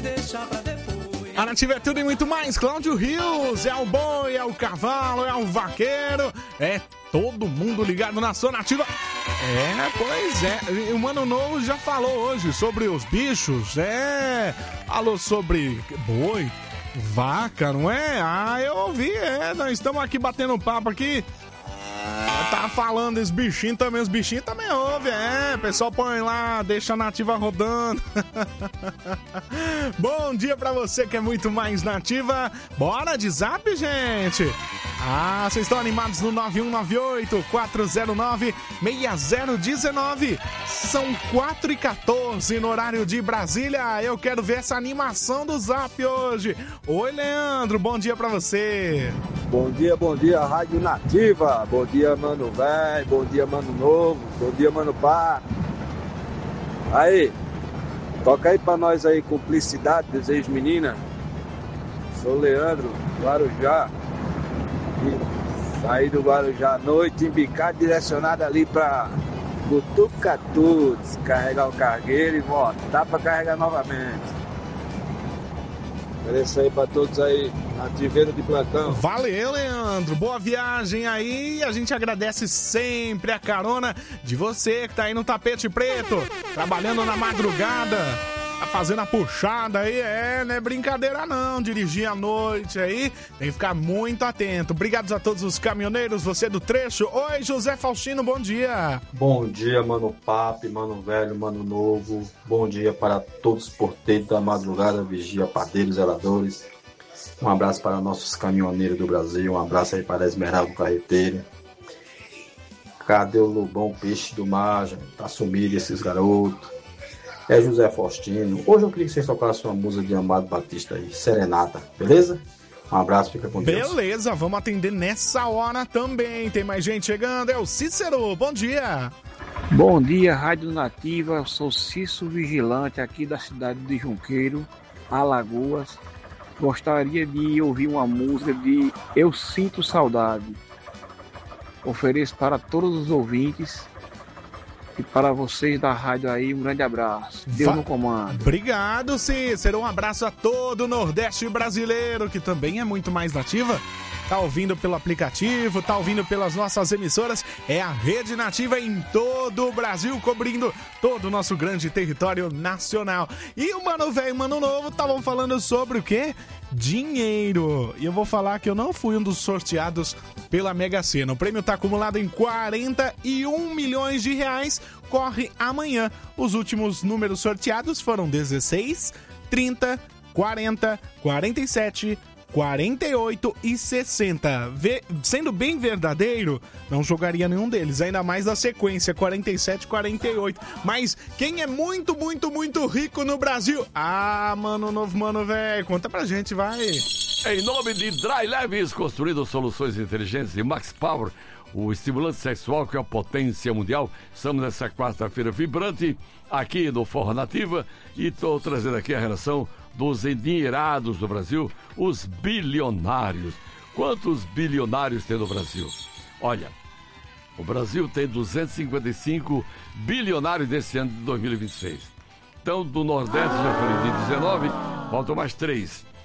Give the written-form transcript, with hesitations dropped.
A Nativa é tudo e muito mais. Cláudio Rios, é o boi, é o cavalo, é o vaqueiro, é todo mundo ligado na sua Nativa. Pois é. O Mano Novo já falou hoje sobre os bichos, falou sobre boi, vaca, não é? Eu ouvi, nós estamos aqui batendo papo aqui. Tá falando os bichinhos também ouvem, pessoal põe lá, deixa a Nativa rodando. Bom dia pra você que é muito mais Nativa. Bora de zap, gente. Vocês estão animados no 9198-409-6019. São 4h14 no horário de Brasília. Eu quero ver essa animação do zap hoje. Oi, Leandro, bom dia pra você. Bom dia, Rádio Nativa. Bom dia, Mano Velho. Bom dia, Mano Novo. Bom dia, Mano Pá. Aí, toca aí pra nós aí, Cumplicidade, Desejo Menina. Sou Leandro, Guarujá. Saí do Guarujá à noite, embicado, direcionado ali pra Butucatu, descarregar o cargueiro e voltar pra carregar novamente. Agradeço aí pra todos aí, nativeiro de plantão. Valeu, Leandro. Boa viagem aí. A gente agradece sempre a carona de você que tá aí no tapete preto, trabalhando na madrugada, tá fazendo a puxada aí. Não é brincadeira não, dirigir à noite aí, tem que ficar muito atento. Obrigado a todos os caminhoneiros, você do trecho. Oi, José Faustino, bom dia. Bom dia, Mano Papo, Mano Velho, Mano Novo. Bom dia para todos os porteiros da madrugada, vigia, padeiros, zeladores. Um abraço para nossos caminhoneiros do Brasil, um abraço aí para a Esmeralda Carreteira. Cadê o Lobão, peixe do mar? Tá sumido esses garotos. José Faustino. Hoje eu queria que vocês tocassem uma música de Amado Batista aí, Serenata, beleza? Um abraço, fica com Deus. Beleza, vamos atender nessa hora também. Tem mais gente chegando, é o Cícero, bom dia. Bom dia, Rádio Nativa, eu sou Cícero Vigilante aqui da cidade de Junqueiro, Alagoas. Gostaria de ouvir uma música de Eu Sinto Saudade. Ofereço para todos os ouvintes e para vocês da rádio aí, um grande abraço. Deus no comando. Obrigado, Cícero. Um abraço a todo o Nordeste brasileiro, que também é muito mais Nativa. Tá ouvindo pelo aplicativo, tá ouvindo pelas nossas emissoras. É a Rede Nativa em todo o Brasil, cobrindo todo o nosso grande território nacional. E o Mano Velho e o Mano Novo estavam falando sobre o quê? Dinheiro. E eu vou falar que eu não fui um dos sorteados pela Mega Sena. O prêmio está acumulado em 41 milhões de reais. Corre amanhã. Os últimos números sorteados foram 16, 30, 40, 47, 48 e 60. Sendo bem verdadeiro, não jogaria nenhum deles, ainda mais na sequência 47 e 48. Mas quem é muito, muito, muito rico no Brasil? Mano Novo, Mano Velho, conta pra gente, vai. Em nome de Dry Leves, construindo soluções inteligentes, e Max Power, o estimulante sexual que é a potência mundial. Estamos nessa quarta-feira vibrante aqui no Forró Nativa e estou trazendo aqui a relação dos endinheirados do Brasil, os bilionários. Quantos bilionários tem no Brasil? Olha, o Brasil tem 255 bilionários nesse ano de 2026. Então, do Nordeste, já falei de 19, faltam mais 3.